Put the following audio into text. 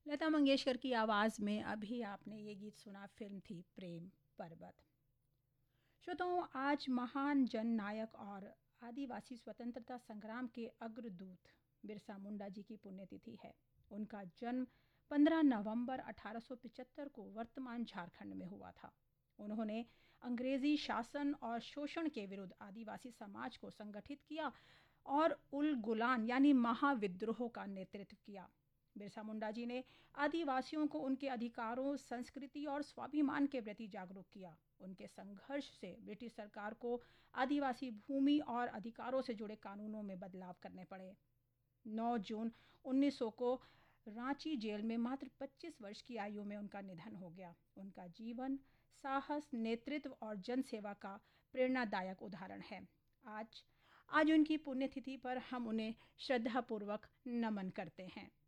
लता मंगेशकर की आवाज़ में अभी आपने ये गीत सुना, फ़िल्म थी प्रेम पर्वत। श्रोताओं, आज महान जननायक और आदिवासी स्वतंत्रता संग्राम के अग्रदूत बिरसा मुंडा जी की पुण्यतिथि है। उनका जन्म 15 नवंबर 1875 को वर्तमान झारखंड में हुआ था। उन्होंने अंग्रेजी शासन और शोषण के विरुद्ध आदिवासी समाज को संगठित किया और उल गुलान यानी महाविद्रोह का नेतृत्व किया। बिरसा मुंडा जी ने आदिवासियों को उनके अधिकारों, संस्कृति और स्वाभिमान के प्रति जागरूक किया। उनके संघर्ष से ब्रिटिश सरकार को आदिवासी भूमि और अधिकारों से जुड़े कानूनों में बदलाव करने पड़े। 9 जून 1900 को रांची जेल में मात्र 25 वर्ष की आयु में उनका निधन हो गया। उनका जीवन साहस, नेतृत्व और जनसेवा का प्रेरणादायक उदाहरण है। आज आज उनकी पुण्यतिथि पर हम उन्हें श्रद्धापूर्वक नमन करते हैं।